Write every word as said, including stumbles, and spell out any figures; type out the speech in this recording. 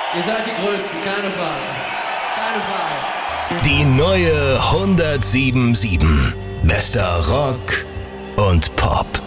Ihr seid die Größten, keine Frage. Keine Frage. Die neue hundertsieben Komma sieben. Bester Rock und Pop.